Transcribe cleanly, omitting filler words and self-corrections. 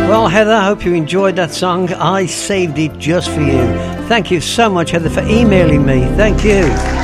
Well, Heather, I hope you enjoyed that song. I saved it just for you. Thank you so much, Heather, for emailing me. Thank you.